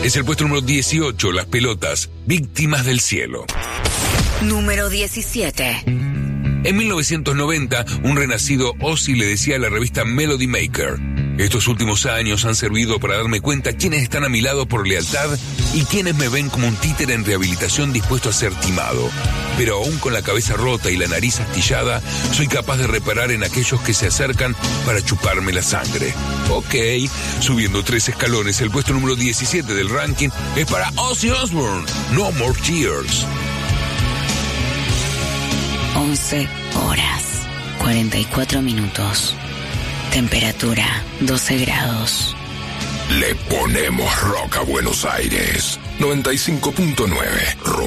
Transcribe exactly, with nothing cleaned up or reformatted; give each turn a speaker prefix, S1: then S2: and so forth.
S1: Es el puesto número dieciocho, Las Pelotas, Víctimas del Cielo.
S2: Número diecisiete.
S1: En mil novecientos noventa, un renacido Ozzy le decía a la revista Melody Maker: estos últimos años han servido para darme cuenta quiénes están a mi lado por lealtad y quiénes me ven como un títere en rehabilitación dispuesto a ser timado. Pero aún con la cabeza rota y la nariz astillada, soy capaz de reparar en aquellos que se acercan para chuparme la sangre. Ok, subiendo tres escalones, el puesto número diecisiete del ranking es para Ozzy Osbourne, No More Tears.
S2: once horas, cuarenta y cuatro minutos. Temperatura, doce grados.
S3: Le ponemos rock a Buenos Aires. noventa y cinco punto nueve.